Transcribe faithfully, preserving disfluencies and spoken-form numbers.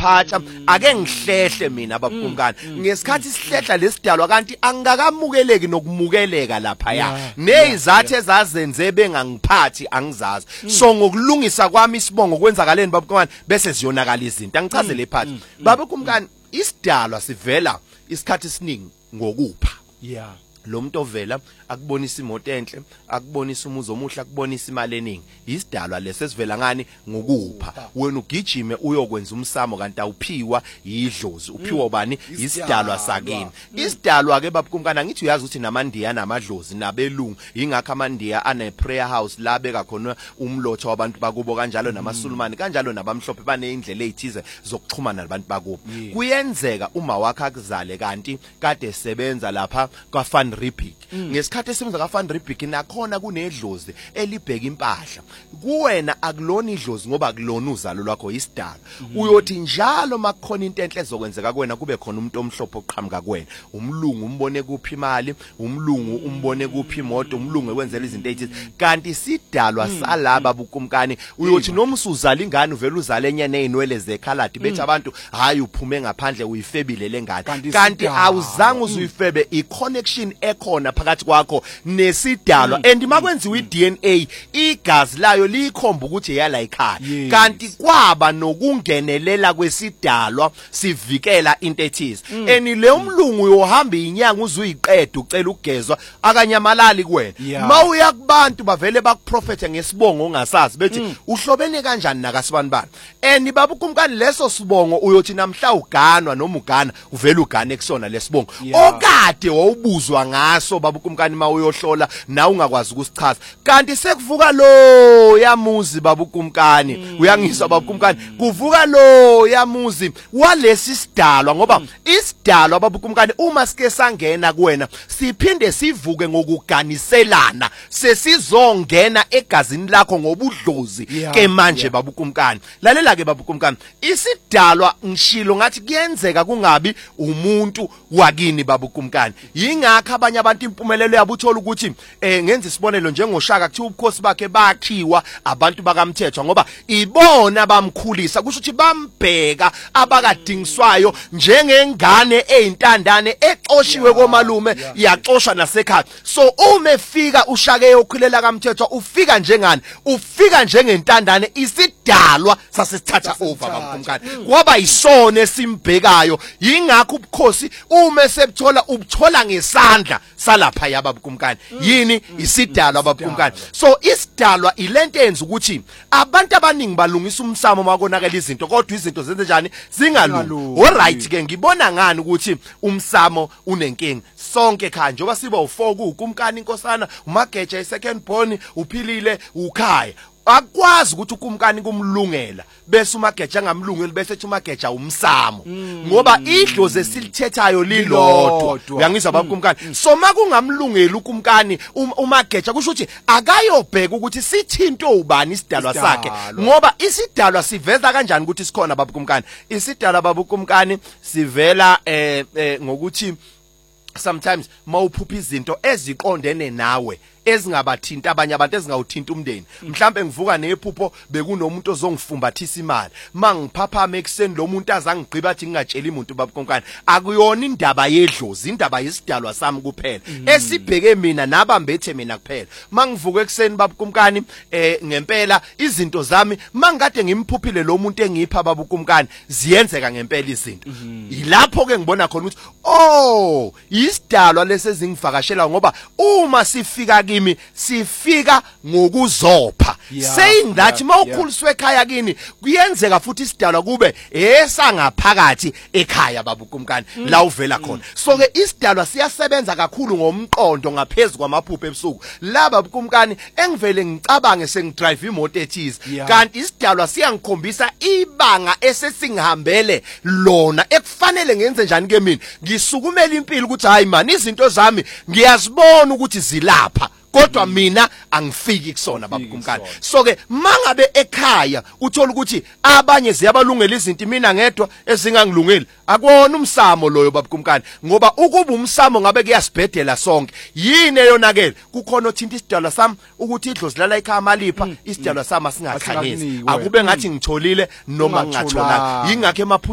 ngiyaziphatha ake ngihlehle mina babukumkani ngesikhathi sihlehla lesidalwa kanti angakamukeleki nokumukeleka lapha ya nezathu ezazenze bengangiphathi angizazi so ngokulungisa kwami isibongo kwenzakaleni babukumkani bese ziyonakala izinto angichazele phansi babukumkani isidalwa sivela isikhathi esiningi ngokupha yeah lo muntu ovela akubonisa imoto enhle akubonisa umuzi omuhle akubonisa imali eningi isidalwa lesesivela ngani ngokupha wena ugijime uyokwenza umsamo kanti awuphiwa yidlozi uphiwa bani isidalwa sakini isidalwa ke babukumkana ngithi uyazi ukuthi namandiya namadlozi nabelungu ingakho amandiya ane prayer house la beka khona umlotho wabantu bakubo kanjalo namasulumani kanjalo nabamhlophe bane indlela ezithize zokuxhumana nabantu bakubo kuyenzeka uma wakhe akuzale kanti kade sebenza lapha kwa Van Riebeeck ngesikhathi esebenza ka Van Riebeeck nakhona kunedlozi elibheka impahla kuwena akulona idlozi ngoba akulona uzalo lwakho isidalwa uyothi njalo makukhona into enhle ezokwenzeka kuwena kube khona umuntu omhlophe oqhamuka kuwena umlungu umbone kuphi imali umlungu umbone kuphi imoto umlungu ekwenzela izinto ezithize kanti isidalwa salaba bukumkani uyothi noma usuzala ingane uvela uzale enyane ezinwele zekhaladi bethi abantu hayi uphume ngaphandle uyifebile lengane kanti awuzange uzuyifebe i connection ekhona phakathi kwakho nesidalwa and makwenziwa iD N A igazi layo likhomba ukuthi yala ekhaya kanti kwaba nokungenelela kwesidalwa sivikela into ethize eni le umlungu uyohamba inyanga uzuyiqeda ucela ukugezwa akanyamalali kuwena mawuya kubantu bavele bakuprofethe ngesibongo ongasazi bethi uhlobene kanjani nakasibanibani eni babukumkani leso sibongo uyothi namhla uganwa noma ugana uvela ugane kusona lesibongo okade wawubuzwa ngaso babukumkani mawuyohlola na ungakwazi ukusichaza kanti sekuvuka lo yamuzi babukumkani uyangizwa babukumkani kuvuka lo yamuzi walesi sidalwa ngoba isidalwa babukumkani uma sike sangena kuwena siphinde sivuke ngokuganiselana sesizongena egazini lakho ngobudlozi ke manje babukumkani lalela ke babukumkani isidalwa ngishilo ngathi kuyenzeka kungabi umuntu wakini babukumkani yingakho abanye abantu impumelelo yabo uthola ukuthi eh ngenza isibonelo njengoShaka kuthiwa ubukhosi bakhe bakhiwa abantu bakamthethwa ngoba ibona bamkhulisa kusho ukuthi bambheka abakadingiswayo njengengane ezintandane exoshiwe komalume yaxoshwa nasekhaya so uma efika uShaka eyokhulela kamthethwa ufika njengani ufika njengentandane isidalwa sasesithatha over babukumkani kwaba isona esimbhekayo yingakho ubukhosi uma sebuthola ubuthola ngesandla salapha yababukumkani yini isidalwa babukumkani so isidalwa ilento enza ukuthi abantu abaningi balungisa umsamo makonakala izinto kodwa izinto zenze njani zingalungi alright ke ngibona ngani ukuthi umsamo unenkingi sonke khaya njoba siba u4 kukumkani inkosana uMageja isecond born uphilile ukhaya akwazi ukuthi ukumkani kumlungela bese uMageja ngamlungeli bese ethi uMageja umsamo ngoba idlozi esilithethayo lilodwa uyangizwa babukumkani so makungamlungeli ukumkani uMageja kusho ukuthi akayobheka ukuthi sithinto ubani isidalwa sakhe ngoba isidalwa siveza kanjani ukuthi sikhona babukumkani isidalwa babukumkani sivela eh ngokuthi sometimes mawuphupha izinto eziqondene nawe ezingabathinta abanye abantu ezingawuthinta umndeni mhlambe ngivuka nephupho bekunomuntu ozongifumbathisa imali mangiphaphama ekseni lo muntu azangigqiba athi ngingatshela umuntu babukonkana akuyona indaba yedlozi indaba yesidalwa sami kuphela esibheke mina nabambethe mina kuphela mangivuka ekseni babukumkani eh ngempela izinto zami mangikade ngimphuphile lo muntu engipha babukumkani ziyenzeka ngempela izinto ilapho ke ngibona khona ukuthi oh isidalwa lesezingivakashela ngoba uma sifika kimi sifika ngokuzopha saying that mawukhuliswe ekhaya kini kuyenzeka futhi isidalwa kube esangaphakathi ekhaya babukumkani la uvela khona so ke isidalwa siyasebenza kakhulu ngomqondo ngaphezulu kwamaphupho ebusuku la babukumkani engivele ngicabange sengidrive imoto ethize kanti isidalwa siyangikhombisa ibanga esesingihambele lona ekufanele ngenze njani ke mina ngisukumela impilo ukuthi hayi man izinto zami ngiyazibona ukuthi zilapha kodwa mina angifiki kusona babukumkani so ke mangabe ekhaya uthola ukuthi abanye ziyabalungela izinto mina ngedwa ezingangilungeli akuwona umsamo loyo babukumkani ngoba ukuba umsamo ngabe kuyasibhedela sonke yini eyonakele kukhona othinta isidalwa sami ukuthi idlozi lala ekhaya malipha isidalwa sami singakhanyisi akube ngathi ngitholile noma ngingatholanga yingakho